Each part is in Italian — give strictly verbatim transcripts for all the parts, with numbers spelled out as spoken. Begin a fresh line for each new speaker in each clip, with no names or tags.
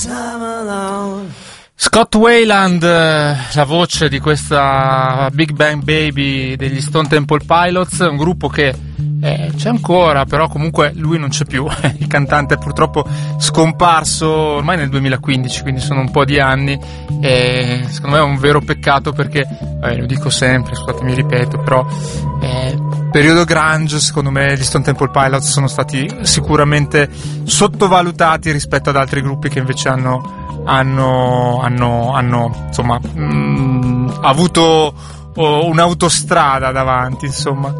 Scott Weiland, la voce di questa Big Bang Baby degli Stone Temple Pilots, un gruppo che eh, c'è ancora, però comunque lui non c'è più. Il cantante è purtroppo scomparso ormai nel duemilaquindici, quindi sono un po' di anni, e secondo me è un vero peccato perché, eh, lo dico sempre, scusate mi ripeto, però eh, periodo grunge, secondo me gli Stone Temple Pilots sono stati sicuramente sottovalutati rispetto ad altri gruppi che invece hanno hanno hanno, hanno insomma mh, avuto oh, un'autostrada davanti, insomma.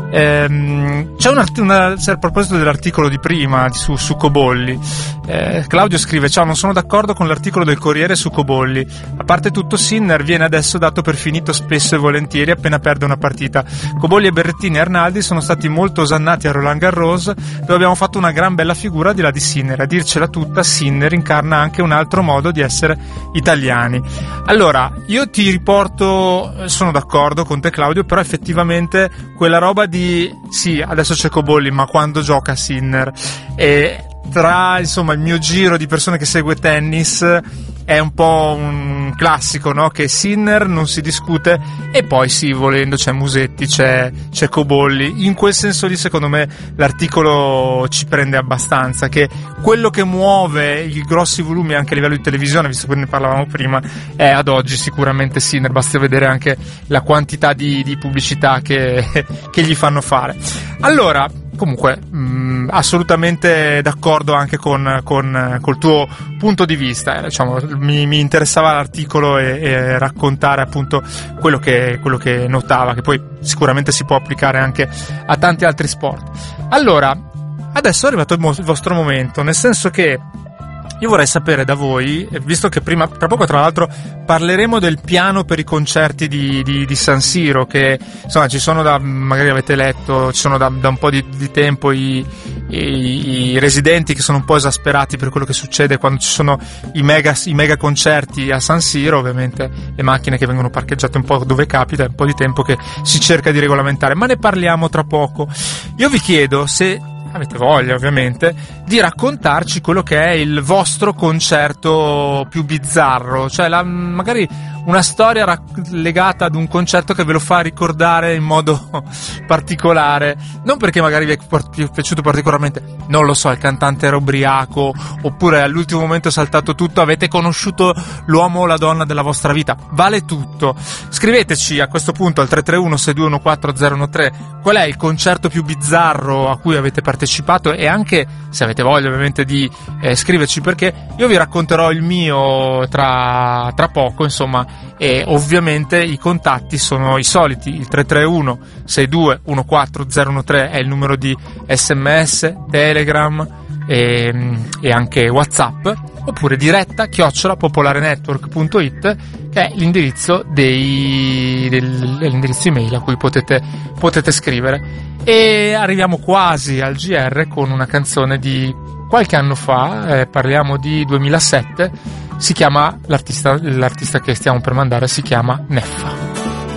Ehm, c'è un art- una, c'è a proposito dell'articolo di prima su, su Cobolli, eh, Claudio scrive: ciao, non sono d'accordo con l'articolo del Corriere su Cobolli. A parte tutto, Sinner viene adesso dato per finito spesso e volentieri appena perde una partita. Cobolli e Berrettini e Arnaldi sono stati molto osannati a Roland Garros, dove abbiamo fatto una gran bella figura di là di Sinner. A dircela tutta, Sinner incarna anche un altro modo di essere italiani. Allora, io ti riporto, sono d'accordo con te Claudio, però effettivamente quella roba di sì, adesso c'è Cobolli, ma quando gioca Sinner? E tra, insomma, il mio giro di persone che segue tennis è un po' un classico, no? Che Sinner non si discute, e poi sì, volendo c'è Musetti, c'è, c'è Cobolli. In quel senso lì, secondo me, l'articolo ci prende abbastanza, che quello che muove i grossi volumi anche a livello di televisione, visto che ne parlavamo prima, è ad oggi sicuramente Sinner. Basta vedere anche la quantità di, di pubblicità che, che gli fanno fare. Allora, comunque, mh, assolutamente d'accordo anche con, con col tuo punto di vista, eh, diciamo, mi, mi interessava l'articolo e, e raccontare appunto quello che, quello che notava, che poi sicuramente si può applicare anche a tanti altri sport. Allora, adesso è arrivato il, mo- il vostro momento, nel senso che io vorrei sapere da voi, visto che prima, tra poco tra l'altro, parleremo del piano per i concerti di, di, di San Siro, che insomma ci sono da, magari avete letto, ci sono da, da un po' di, di tempo i, i, i residenti che sono un po' esasperati per quello che succede quando ci sono i mega, i mega concerti a San Siro. Ovviamente le macchine che vengono parcheggiate un po' dove capita, è un po' di tempo che si cerca di regolamentare, ma ne parliamo tra poco. Io vi chiedo se avete voglia, ovviamente, di raccontarci quello che è il vostro concerto più bizzarro, cioè la, magari una storia rac- legata ad un concerto che ve lo fa ricordare in modo particolare, non perché magari vi è piaciuto particolarmente, non lo so, il cantante era ubriaco, oppure all'ultimo momento è saltato tutto, avete conosciuto l'uomo o la donna della vostra vita, vale tutto. Scriveteci a questo punto al tre tre uno sei due uno quattro zero uno tre qual è il concerto più bizzarro a cui avete partecipato, e anche se avete voglia ovviamente di eh, scriverci, perché io vi racconterò il mio tra, tra poco, insomma. E ovviamente i contatti sono i soliti: il tre tre uno sei due uno quattro zero uno tre è il numero di sms, telegram e, e anche WhatsApp, oppure diretta chiocciola popolarenetwork punto it, che è l'indirizzo dei del, l'indirizzo email a cui potete potete scrivere. E arriviamo quasi al G R con una canzone di qualche anno fa, eh, parliamo di duemilasette. Si chiama, l'artista, l'artista che stiamo per mandare si chiama Neffa.